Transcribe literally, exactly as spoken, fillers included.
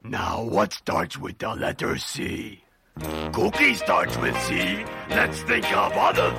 Now, what starts with the letter C? Cookie starts with C. Let's think of other